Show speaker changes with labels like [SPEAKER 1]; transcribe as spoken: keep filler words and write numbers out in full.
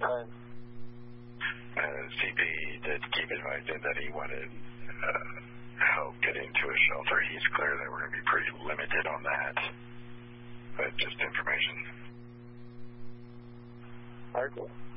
[SPEAKER 1] time.
[SPEAKER 2] Uh, C P did keep advising that he wanted uh, help getting to a shelter. He's clear that we're going to be pretty limited on that, but just information.
[SPEAKER 1] All right, cool.